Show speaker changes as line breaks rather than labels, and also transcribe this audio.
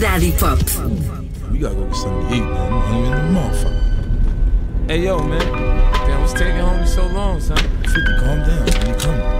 Cidade Hip Hop.
We gotta go get something to eat, man. I'm hungry in the motherfucker.
Hey, yo, man. Damn, what's taking homie so long, son?
50, calm down. When you coming?